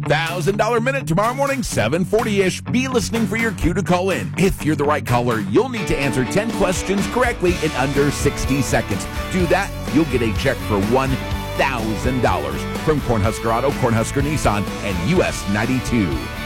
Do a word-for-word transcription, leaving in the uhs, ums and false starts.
thousand dollars Minute tomorrow morning, seven forty-ish. Be listening for your cue to call in. If you're the right caller, you'll need to answer ten questions correctly in under sixty seconds. Do that, you'll get a check for one thousand dollars from Cornhusker Auto, Cornhusker Nissan, and U S ninety-two.